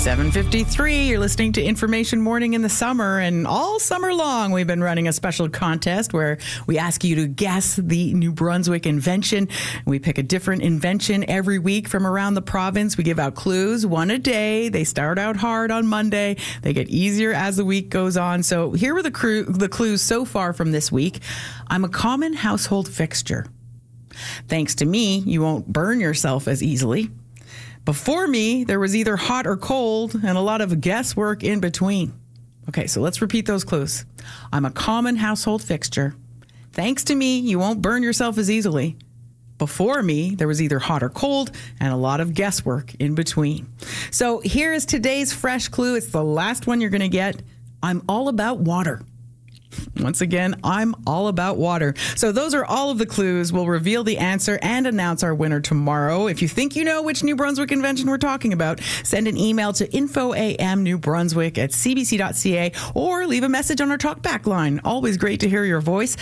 7:53. You're listening to Information Morning in the Summer, and all summer long we've been running a special contest where we ask you to guess the New Brunswick invention. We pick a different invention every week from around the province. We give out clues, one a day. They start out hard on Monday. They get easier as the week goes on. So here were the clues so far from this week. I'm a common household fixture. Thanks to me, you won't burn yourself as easily. Before me, there was either hot or cold and a lot of guesswork in between. Okay, so let's repeat those clues. I'm a common household fixture. Thanks to me, you won't burn yourself as easily. Before me, there was either hot or cold and a lot of guesswork in between. So here is today's fresh clue. It's the last one you're going to get. I'm all about water. Once again, I'm all about water. So those are all of the clues. We'll reveal the answer and announce our winner tomorrow. If you think you know which New Brunswick invention we're talking about, send an email to infoamnewbrunswick@cbc.ca or leave a message on our talkback line. Always great to hear your voice.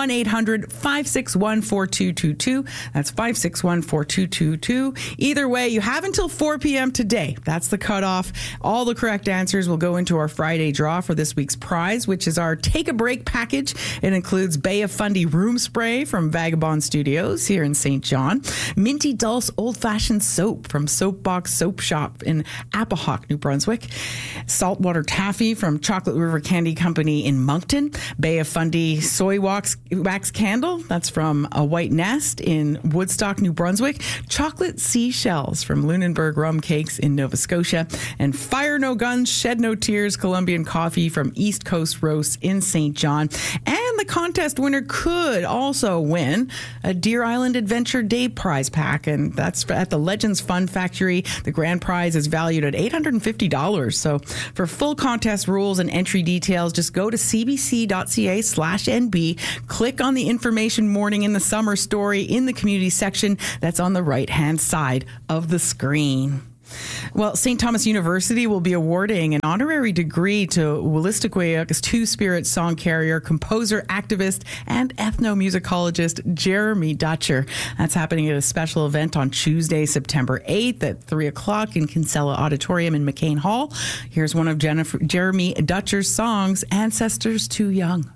1-800-561-4222. That's 561-4222. Either way, you have until 4 p.m. today. That's the cutoff. All the correct answers will go into our Friday draw for this week's prize, which is our Take a Break package. It includes Bay of Fundy room spray from Vagabond Studios here in St. John, Minty Dulce old-fashioned soap from Soapbox Soap Shop in Apahawk, New Brunswick, saltwater taffy from Chocolate River Candy Company in Moncton, Bay of Fundy soy wax candle, that's from A White Nest in Woodstock, New Brunswick, chocolate seashells from Lunenburg Rum Cakes in Nova Scotia, and Fire No Guns, Shed No Tears Colombian coffee from East Coast Roast in St. John. And the contest winner could also win a Deer Island Adventure Day prize pack, and that's at the Legends Fun Factory. The grand prize is valued at $850. So for full contest rules and entry details, just go to cbc.ca/NB, click on the Information Morning in the Summer story in the community section that's on the right-hand side of the screen. Well, St. Thomas University will be awarding an honorary degree to Wolastoqiyik's Two-Spirit song carrier, composer, activist, and ethnomusicologist Jeremy Dutcher. That's happening at a special event on Tuesday, September 8th at 3 o'clock in Kinsella Auditorium in McCain Hall. Here's one of Jeremy Dutcher's songs, Ancestors Too Young.